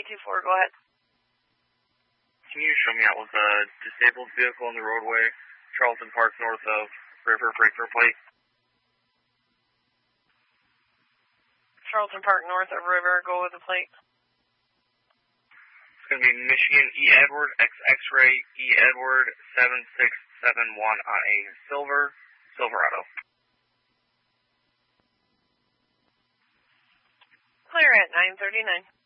924, go ahead. Can you show me out with a disabled vehicle on the roadway, Charlton Park, north of River, breaker plate? Charlton Park, north of River, go with the plate. It's going to be Michigan E. Edward, X-Ray E. Edward, 7671 on a Silverado. Clear at 939.